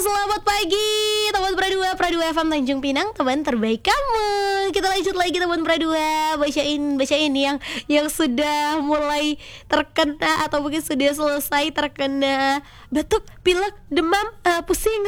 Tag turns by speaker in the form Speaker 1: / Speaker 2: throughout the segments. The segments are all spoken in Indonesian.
Speaker 1: Selamat pagi teman Pradua FM Tanjung Pinang, teman terbaik kamu. Kita lanjut lagi teman Pradua, bacain yang sudah mulai terkena atau mungkin sudah selesai terkena batuk, pilek, demam, pusing.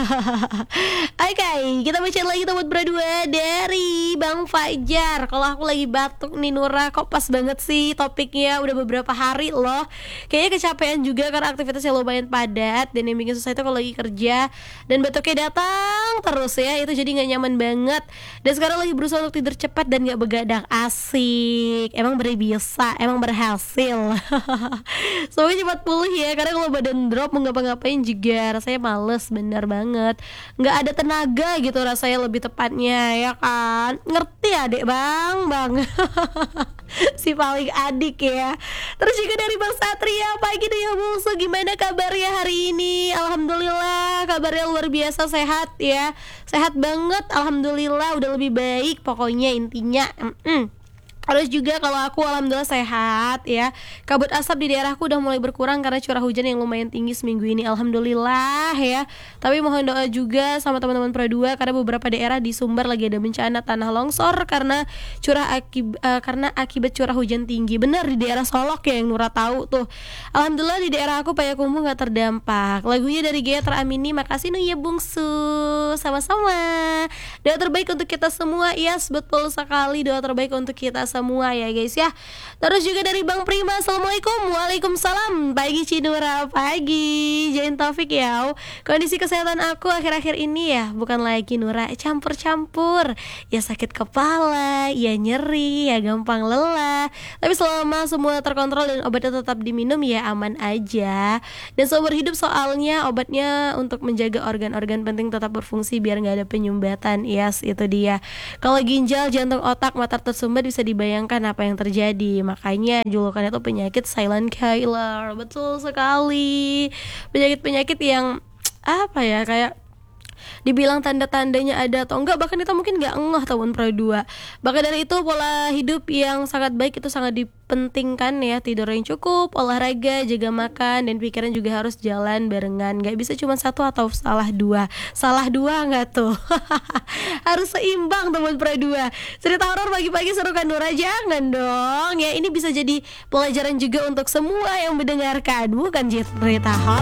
Speaker 1: Oke, kita bacain lagi teman Pradua dari Bang Fajar. Kalau aku lagi batuk nih Nura, kok pas banget sih topiknya, udah beberapa hari loh. Kayaknya kecapean juga karena aktivitasnya lumayan padat, dan yang bikin susah itu kalau lagi kerja dan batuknya datang terus ya, itu jadi gak nyaman banget. Dan sekarang lagi berusaha untuk tidur cepat dan gak begadang. Asik, emang bisa, emang berhasil. Semoga cepat pulih ya, karena kalau badan drop mau ngapa-ngapain juga rasanya males, bener banget, gak ada tenaga gitu rasanya, lebih tepatnya ya kan. Ngerti adek bang si paling adik ya. Terus juga dari Bang Satria, pagi nih ya bungsu, gimana kabarnya hari ini? Alhamdulillah kabarnya luar biasa, sehat ya, sehat banget, alhamdulillah, udah lebih baik pokoknya intinya. Terus juga kalau aku alhamdulillah sehat ya. Kabut asap di daerahku udah mulai berkurang karena curah hujan yang lumayan tinggi seminggu ini, alhamdulillah ya. Tapi mohon doa juga sama teman-teman Pradua, karena beberapa daerah di Sumber lagi ada bencana tanah longsor karena akibat curah hujan tinggi. Benar, di daerah Solok ya yang Nura tahu tuh. Alhamdulillah di daerah aku Payakumbuh gak terdampak. Lagunya dari Gaya Teramini, makasih Nuya bungsu. Sama-sama. Doa terbaik untuk kita semua. Yes, betul sekali, doa terbaik untuk kita semua ya guys ya. Terus juga dari Bang Prima, assalamualaikum. Waalaikumsalam. Pagi Cinura, pagi Jain Taufik ya. Kondisi kesehatan aku akhir-akhir ini ya bukan lagi Nura campur-campur, ya sakit kepala, ya nyeri, ya gampang lelah. Tapi selama semua terkontrol dan obatnya tetap diminum ya aman aja. Dan seumur hidup soalnya obatnya untuk menjaga organ-organ penting tetap berfungsi biar gak ada penyumbatan. Yes, itu dia. Kalau ginjal, jantung, otak, mata tersumbat bisa dibayangkan apa yang terjadi. Makanya julukannya itu penyakit silent killer. Betul sekali. Penyakit-penyakit yang apa ya, kayak dibilang tanda-tandanya ada atau enggak, bahkan kita mungkin nggak ngeh tahun Pradua. Bahkan dari itu pola hidup yang sangat baik itu sangat dipentingkan ya. Tidur yang cukup, olahraga, jaga makan, dan pikiran juga harus jalan barengan. Nggak bisa cuma satu atau salah dua nggak tuh. Harus seimbang teman Pradua. Cerita horor pagi-pagi seru kan Nura? Jangan dong ya, ini bisa jadi pelajaran juga untuk semua yang mendengarkan, bukan cerita horor.